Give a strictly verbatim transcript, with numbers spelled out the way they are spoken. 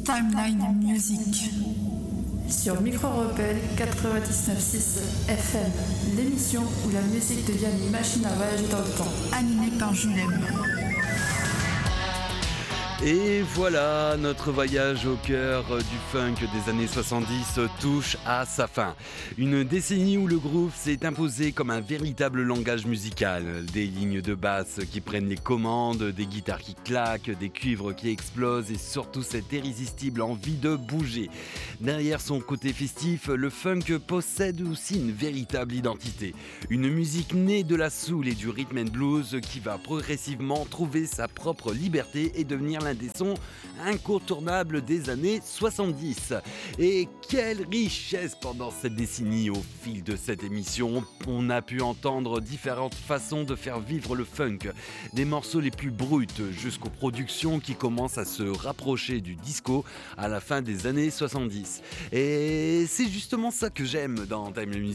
Timeline Music. Sur Micro Rebelle quatre-vingt-dix-neuf virgule six F M, l'émission où la musique devient une machine à voyager dans le temps. Animée par Julem. Et voilà, notre voyage au cœur du funk des années soixante-dix touche à sa fin. Une décennie où le groove s'est imposé comme un véritable langage musical. Des lignes de basse qui prennent les commandes, des guitares qui claquent, des cuivres qui explosent et surtout cette irrésistible envie de bouger. Derrière son côté festif, le funk possède aussi une véritable identité. Une musique née de la soul et du rhythm and blues qui va progressivement trouver sa propre liberté et devenir l'un des sons incontournables des années soixante-dix. Et quelle richesse pendant cette décennie. Au fil de cette émission, on a pu entendre différentes façons de faire vivre le funk, des morceaux les plus bruts jusqu'aux productions qui commencent à se rapprocher du disco à la fin des années soixante-dix. Et c'est justement ça que j'aime dans Time Music.